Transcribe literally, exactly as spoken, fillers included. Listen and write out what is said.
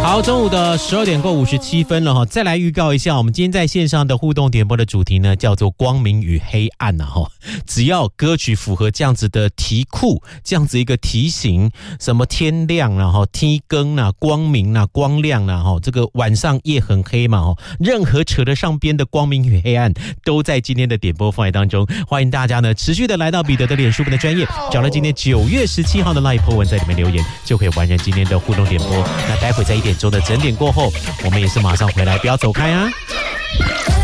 好，中午的十二点过五十七分了哈，再来预告一下，我们今天在线上的互动点播的主题呢，叫做光明与黑暗呐哈。只要歌曲符合这样子的题库，这样子一个题型，什么天亮啦哈，天更啦，光明啦，光亮啦哈，这个晚上夜很黑嘛哈，任何扯得上边的光明与黑暗，都在今天的点播范围当中。欢迎大家呢持续的来到彼得的脸书的专页，找到今天九月十七号的 Live po 文，在里面留言，就可以完成今天的互动点播。那待会在一点钟的整点过后，我们也是马上回来，不要走开啊。